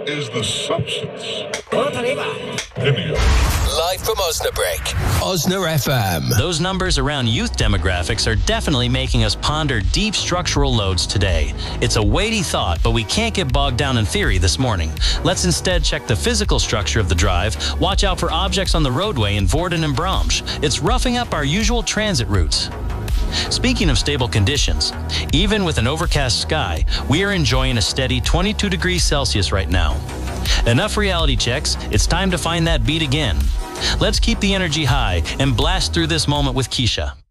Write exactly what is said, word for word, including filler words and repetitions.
is the substance. India. Live from Osnabrück. Osna F M. Those numbers around youth demographics are definitely making us ponder deep structural loads today. It's a weighty thought, but we can't get bogged down in theory this morning. Let's instead check the physical structure of the drive, watch out for objects on the roadway in Vorden and Bromsch. It's roughing up our usual transit routes. Speaking of stable conditions, even with an overcast sky, we are enjoying a steady twenty-two degrees Celsius right now. Enough reality checks, it's time to find that beat again. Let's keep the energy high and blast through this moment with Keisha.